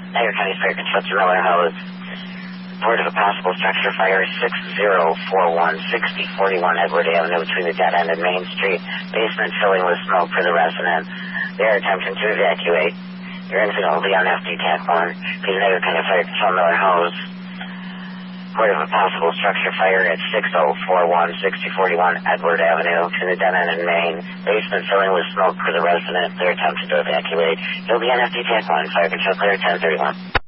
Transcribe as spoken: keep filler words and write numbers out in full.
Niagara County Fire Control to Miller House. Report of a possible structure fire, six zero four one sixty forty-one Edward Avenue between the dead end and Main Street. Basement filling with smoke for the resident. They are attempting to evacuate. Your incident will be on F D T A C one. Please Niagara County Fire Control Miller House. Report of a possible structure fire at six zero four one sixty forty-one Edward Avenue between the dead end and Main. Basement filling with smoke for the resident. They are attempting to evacuate. You'll be on F D T A C one. Fire Control clear ten thirty-one.